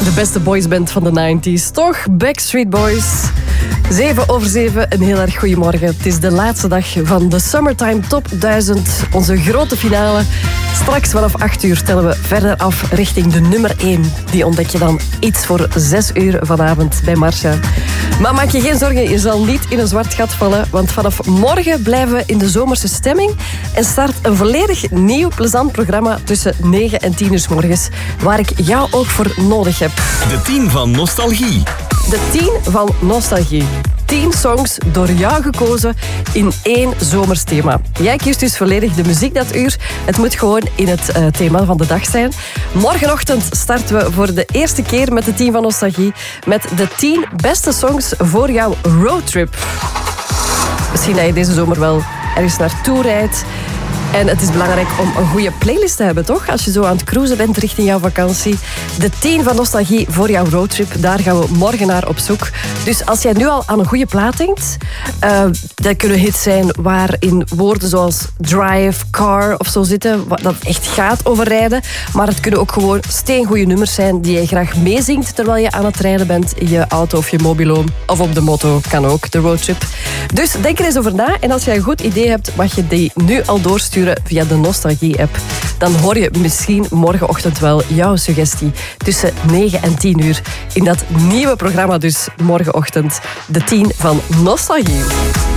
De beste boysband van de 90s, toch? Backstreet Boys. 7:07, een heel erg goedemorgen. Het is de laatste dag van de Summertime Top 1000. Onze grote finale. Straks vanaf 8 uur tellen we verder af richting de nummer 1. Die ontdek je dan iets voor 6 uur vanavond bij Marcia. Maar maak je geen zorgen, je zal niet in een zwart gat vallen. Want vanaf morgen blijven we in de zomerse stemming. En start een volledig nieuw, plezant programma tussen 9 en 10 uur 's morgens. Waar ik jou ook voor nodig heb. De 10 van Nostalgie. De 10 van Nostalgie. 10 songs door jou gekozen in 1 zomers thema. Jij kiest dus volledig de muziek dat uur. Het moet gewoon in het thema van de dag zijn. Morgenochtend starten we voor de eerste keer met de 10 van Nostalgie. Met de 10 beste songs voor jouw roadtrip. Misschien dat je deze zomer wel ergens naartoe rijdt. En het is belangrijk om een goede playlist te hebben, toch? Als je zo aan het cruisen bent richting jouw vakantie. De 10 van Nostalgie voor jouw roadtrip. Daar gaan we morgen naar op zoek. Dus als jij nu al aan een goede plaat denkt... dat kunnen hits zijn waarin woorden zoals drive, car of zo zitten. Dat echt gaat over rijden. Maar het kunnen ook gewoon steengoeie nummers zijn die je graag meezingt terwijl je aan het rijden bent in je auto of je mobiloom. Of op de motto, kan ook, de roadtrip. Dus denk er eens over na. En als jij een goed idee hebt, mag je die nu al doorsturen via de Nostalgie-app. Dan hoor je misschien morgenochtend wel jouw suggestie tussen 9 en 10 uur in dat nieuwe programma dus morgenochtend. De 10 van Nostalgie.